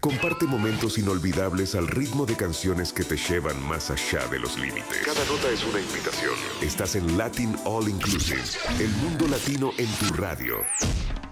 Comparte momentos inolvidables al ritmo de canciones que te llevan más allá de los límites. Cada nota es una invitación. Estás en Latin All Inclusive, el mundo latino en tu radio.